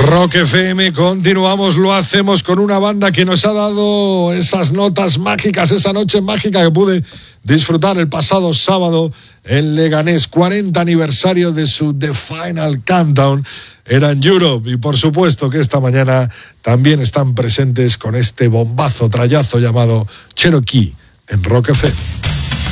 Rock FM, continuamos, lo hacemos con una banda que nos ha dado esas notas mágicas, esa noche mágica que pude disfrutar el pasado sábado en Leganés, 40 aniversario de su The Final Countdown, era en Europe, y por supuesto que esta mañana también están presentes con este bombazo, trayazo llamado Cherokee en Rock FM.